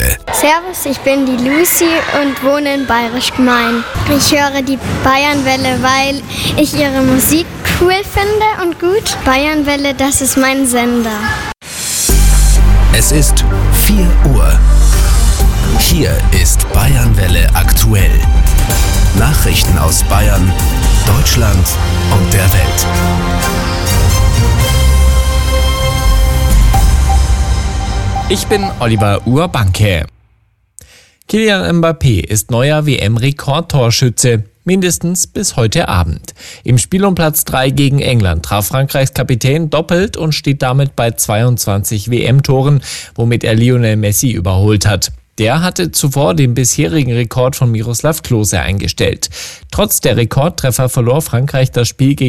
Bayernwelle. Servus, ich bin die Lucy und wohne in Bayerisch Gmein. Ich höre die Bayernwelle, weil ich ihre Musik cool finde und gut. Bayernwelle, das ist mein Sender. Es ist 4 Uhr. Hier ist Bayernwelle aktuell. Nachrichten aus Bayern, Deutschland und der Welt. Ich bin Oliver Urbanke. Kylian Mbappé ist neuer WM-Rekordtorschütze, mindestens bis heute Abend. Im Spiel um Platz 3 gegen England traf Frankreichs Kapitän doppelt und steht damit bei 22 WM-Toren, womit er Lionel Messi überholt hat. Der hatte zuvor den bisherigen Rekord von Miroslav Klose eingestellt. Trotz der Rekordtreffer verlor Frankreich das Spiel gegen